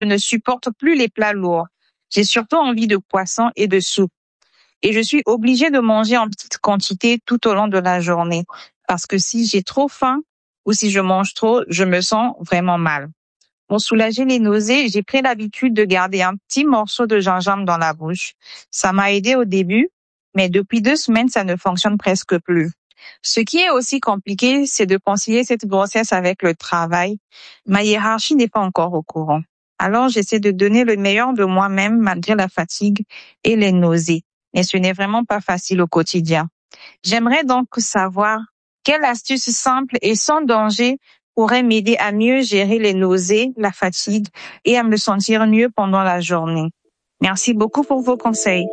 Je ne supporte plus les plats lourds. J'ai surtout envie de poisson et de soupe. Et je suis obligée de manger en petite quantité tout au long de la journée. Parce que si j'ai trop faim ou si je mange trop, je me sens vraiment mal. Pour soulager les nausées, j'ai pris l'habitude de garder un petit morceau de gingembre dans la bouche. Ça m'a aidé au début, mais depuis 2 semaines, ça ne fonctionne presque plus. Ce qui est aussi compliqué, c'est de concilier cette grossesse avec le travail. Ma hiérarchie n'est pas encore au courant. Alors, j'essaie de donner le meilleur de moi-même malgré la fatigue et les nausées. Mais ce n'est vraiment pas facile au quotidien. J'aimerais donc savoir quelle astuce simple et sans danger pourrait m'aider à mieux gérer les nausées, la fatigue et à me sentir mieux pendant la journée. Merci beaucoup pour vos conseils.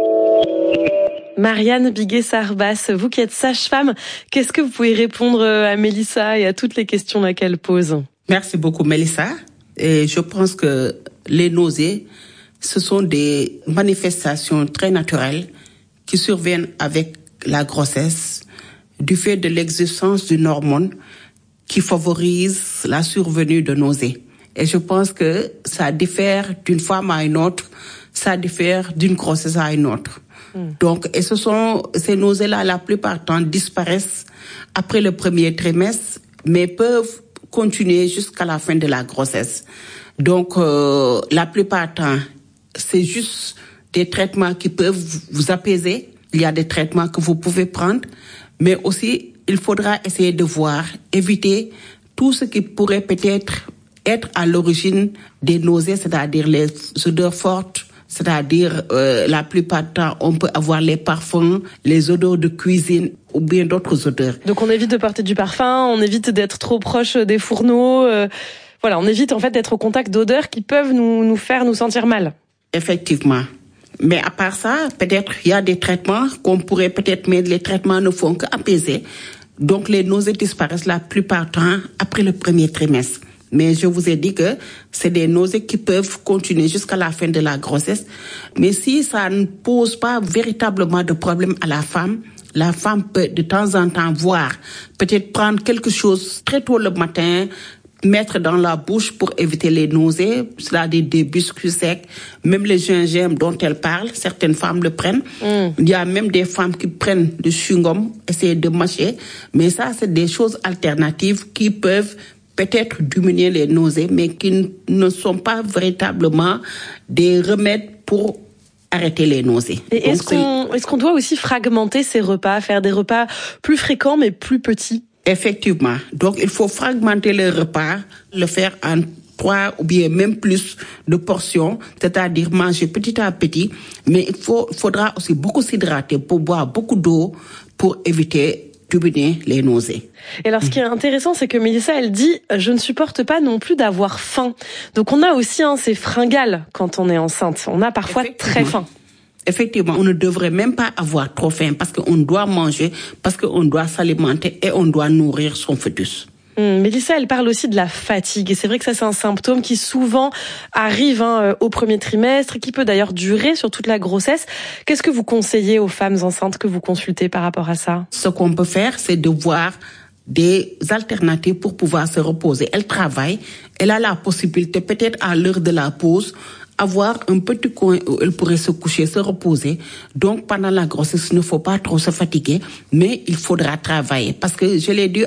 Marianne Biguet-Sarbas, vous qui êtes sage-femme, qu'est-ce que vous pouvez répondre à Mélissa et à toutes les questions qu'elle pose? Merci beaucoup, Mélissa. Et je pense que les nausées, ce sont des manifestations très naturelles qui surviennent avec la grossesse du fait de l'existence d'une hormone qui favorise la survenue de nausées. Et je pense que ça diffère d'une femme à une autre, ça diffère d'une grossesse à une autre. Donc, et ces nausées-là, la plupart du temps, disparaissent après le premier trimestre, mais peuvent continuer jusqu'à la fin de la grossesse. Donc, la plupart du temps, c'est juste des traitements qui peuvent vous apaiser. Il y a des traitements que vous pouvez prendre, mais aussi, il faudra essayer de éviter tout ce qui pourrait peut-être être à l'origine des nausées, c'est-à-dire les odeurs fortes, c'est-à-dire la plupart du temps, on peut avoir les parfums, les odeurs de cuisine ou bien d'autres odeurs. Donc on évite de porter du parfum, on évite d'être trop proche des fourneaux. Voilà, on évite en fait d'être au contact d'odeurs qui peuvent nous faire nous sentir mal. Effectivement. Mais à part ça, peut-être il y a des traitements qu'on pourrait peut-être, mais les traitements ne font qu'apaiser. Donc les nausées disparaissent la plupart du temps après le premier trimestre. Mais je vous ai dit que c'est des nausées qui peuvent continuer jusqu'à la fin de la grossesse. Mais si ça ne pose pas véritablement de problème à la femme peut de temps en temps peut-être prendre quelque chose très tôt le matin, mettre dans la bouche pour éviter les nausées, c'est-à-dire des biscuits secs, même les gingembre dont elle parle, certaines femmes le prennent. Il y a même des femmes qui prennent du chewing-gum, essayer de mâcher. Mais ça, c'est des choses alternatives qui peuvent peut-être diminuer les nausées, mais qui ne sont pas véritablement des remèdes pour arrêter les nausées. Et est-ce qu'on doit aussi fragmenter ces repas, faire des repas plus fréquents mais plus petits? Effectivement. Donc, il faut fragmenter les repas, le faire en 3 ou bien même plus de portions, c'est-à-dire manger petit à petit, mais il faudra aussi beaucoup s'hydrater pour boire beaucoup d'eau pour éviter diminuer les nausées. Et alors, ce qui est intéressant, c'est que Mélissa, elle dit « Je ne supporte pas non plus d'avoir faim ». Donc, on a aussi ces fringales quand on est enceinte. On a parfois très faim. Effectivement, on ne devrait même pas avoir trop faim parce qu'on doit manger, parce qu'on doit s'alimenter et on doit nourrir son fœtus. Mélissa, elle parle aussi de la fatigue. Et c'est vrai que ça, c'est un symptôme qui souvent arrive au premier trimestre, qui peut d'ailleurs durer sur toute la grossesse. Qu'est-ce que vous conseillez aux femmes enceintes que vous consultez par rapport à ça? Ce qu'on peut faire, c'est de voir des alternatives pour pouvoir se reposer. Elle travaille, elle a la possibilité, peut-être à l'heure de la pause, avoir un petit coin où elle pourrait se coucher, se reposer. Donc, pendant la grossesse, il ne faut pas trop se fatiguer, mais il faudra travailler. Parce que je l'ai dit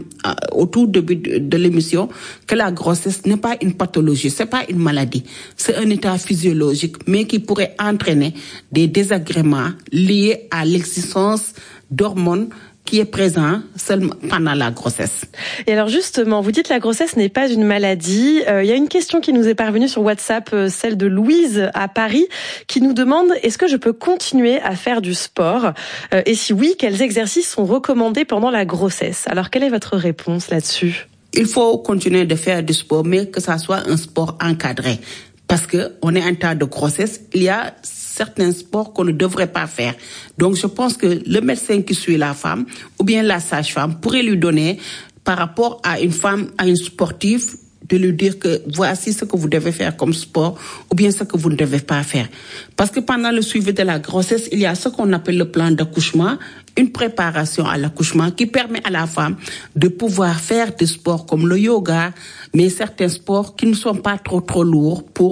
au tout début de l'émission, que la grossesse n'est pas une pathologie, c'est pas une maladie. C'est un état physiologique, mais qui pourrait entraîner des désagréments liés à l'existence d'hormones qui est présent seulement pendant la grossesse. Et alors justement, vous dites la grossesse n'est pas une maladie. Il y a une question qui nous est parvenue sur WhatsApp, celle de Louise à Paris, qui nous demande « Est-ce que je peux continuer à faire du sport ? Et si oui, quels exercices sont recommandés pendant la grossesse ?» Alors, quelle est votre réponse là-dessus ? Il faut continuer de faire du sport, mais que ça soit un sport encadré. Parce que on est en temps de grossesse, il y a certains sports qu'on ne devrait pas faire. Donc, je pense que le médecin qui suit la femme ou bien la sage-femme pourrait lui donner, par rapport à une femme, à une sportive, de lui dire que voici ce que vous devez faire comme sport ou bien ce que vous ne devez pas faire. Parce que pendant le suivi de la grossesse, il y a ce qu'on appelle le plan d'accouchement, une préparation à l'accouchement qui permet à la femme de pouvoir faire des sports comme le yoga, mais certains sports qui ne sont pas trop lourds pour